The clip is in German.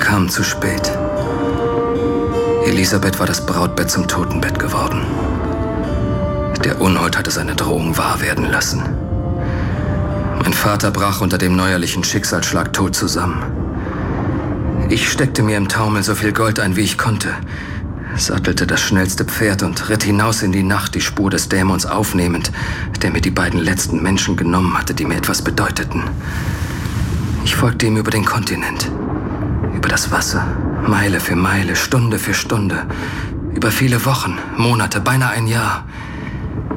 kamen zu spät. Elisabeth war das Brautbett zum Totenbett geworden. Der Unhold hatte seine Drohung wahr werden lassen. Mein Vater brach unter dem neuerlichen Schicksalsschlag tot zusammen. Ich steckte mir im Taumel so viel Gold ein, wie ich konnte, sattelte das schnellste Pferd und ritt hinaus in die Nacht, die Spur des Dämons aufnehmend, der mir die beiden letzten Menschen genommen hatte, die mir etwas bedeuteten. Ich folgte ihm über den Kontinent, über das Wasser, Meile für Meile, Stunde für Stunde, über viele Wochen, Monate, beinahe ein Jahr.